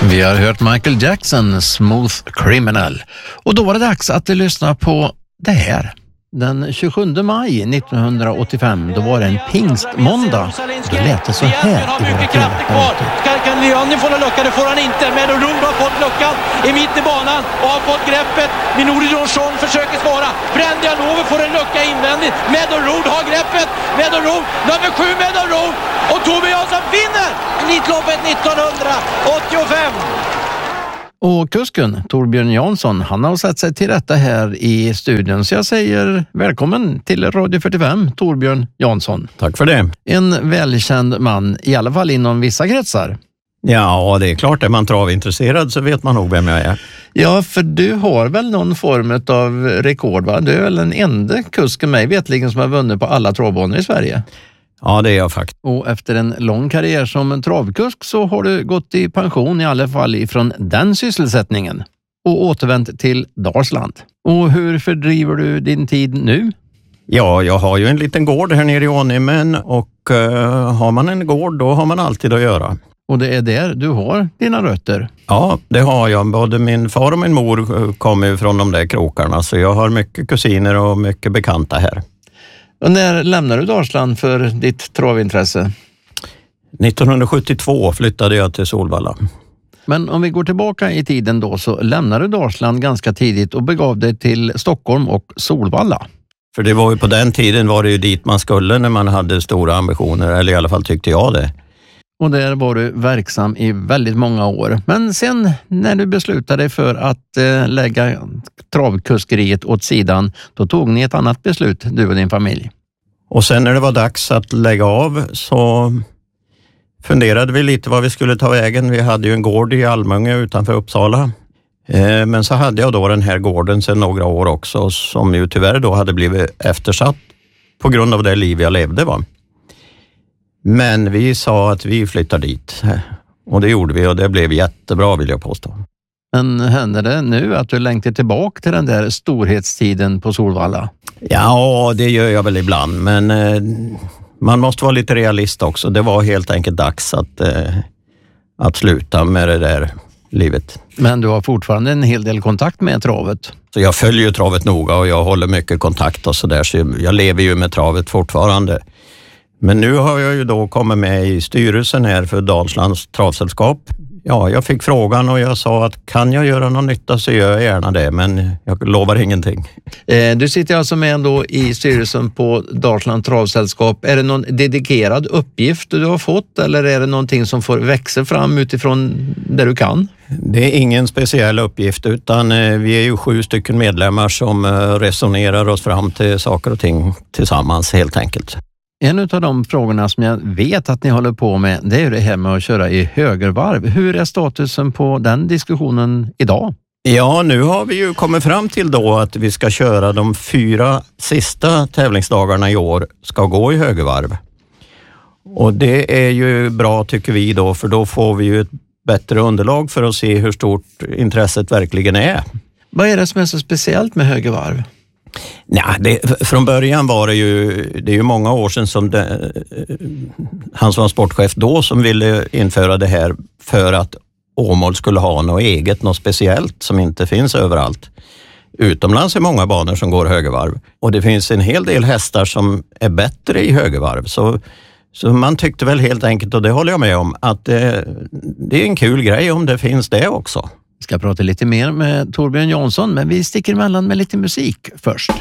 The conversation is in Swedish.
Vi har hört Michael Jackson, Smooth Criminal. Och då var det dags att lyssna på det här. Den 27 maj 1985, då var det en pingstmåndag. Då lät det så här i våra kvar. Kan Leoni få en lucka? Det får han inte. Men Rund har fått luckan i mitt i banan och har fått greppet. Minori Jonsson försöker svara. Brändianove får en lucka invändigt. Medorod har greppet. Medorod, nummer 7 Medorod. Och Torbjörn Jansson vinner Elitloppet 1985. Och kusken Torbjörn Jansson, han har sett sig till rätta här i studion. Så jag säger välkommen till Radio 45, Torbjörn Jansson. Tack för det. En välkänd man, i alla fall inom vissa kretsar. Ja, det är klart. Är man travintresserad så vet man nog vem jag är. Ja, för du har väl någon form av rekord, va? Du är väl den enda kusken mig vetligen som har vunnit på alla travbanor i Sverige. Ja, det är jag faktiskt. Och efter en lång karriär som travkusk så har du gått i pension i alla fall ifrån den sysselsättningen och återvänt till Dalsland. Och hur fördriver du din tid nu? Ja, jag har ju en liten gård här nere i Ånimmen och har man en gård då har man alltid att göra. Och det är där du har dina rötter? Ja, det har jag. Både min far och min mor kommer ju från de där krokarna, så jag har mycket kusiner och mycket bekanta här. Och när lämnade du Dalsland för ditt travintresse? 1972 flyttade jag till Solvalla. Men om vi går tillbaka i tiden då, så lämnade du Dalsland ganska tidigt och begav dig till Stockholm och Solvalla. För det var ju på den tiden var det ju dit man skulle när man hade stora ambitioner, eller i alla fall tyckte jag det. Och där var du verksam i väldigt många år. Men sen när du beslutade dig för att lägga travkuskeriet åt sidan, då tog ni ett annat beslut, du och din familj. Och sen när det var dags att lägga av så funderade vi lite vad vi skulle ta vägen. Vi hade ju en gård i Almunge utanför Uppsala. Men så hade jag då den här gården sedan några år också, som ju tyvärr då hade blivit eftersatt på grund av det liv jag levde, va. Men vi sa att vi flyttar dit. Och det gjorde vi och det blev jättebra, vill jag påstå. Men händer det nu att du längtar tillbaka till den där storhetstiden på Solvalla? Ja, det gör jag väl ibland. Men man måste vara lite realist också. Det var helt enkelt dags att sluta med det där livet. Men du har fortfarande en hel del kontakt med travet? Så jag följer travet noga och jag håller mycket kontakt och sådär. Så jag lever ju med travet fortfarande. Men nu har jag ju då kommit med i styrelsen här för Dalslands travsällskap. Ja, jag fick frågan och jag sa att kan jag göra någon nytta så gör jag gärna det, men jag lovar ingenting. Du sitter alltså med då i styrelsen på Dalslands travsällskap. Är det någon dedikerad uppgift du har fått eller är det någonting som får växa fram utifrån det du kan? Det är ingen speciell uppgift utan vi är ju 7 stycken medlemmar som resonerar oss fram till saker och ting tillsammans helt enkelt. En av de frågorna som jag vet att ni håller på med, det är ju det här med att köra i högervarv. Hur är statusen på den diskussionen idag? Ja, nu har vi ju kommit fram till då att vi ska köra de 4 sista tävlingsdagarna i år ska gå i högervarv. Och det är ju bra tycker vi då, för då får vi ju ett bättre underlag för att se hur stort intresset verkligen är. Vad är det som är så speciellt med högervarv? Nej, från början var det är ju många år sedan som han som var sportchef då som ville införa det här för att Åmål skulle ha något eget, något speciellt som inte finns överallt. Utomlands är många banor som går högervarv och det finns en hel del hästar som är bättre i högervarv. Så man tyckte väl helt enkelt, och det håller jag med om, att det är en kul grej om det finns det också. Vi ska prata lite mer med Torbjörn Jansson, men vi sticker emellan med lite musik först.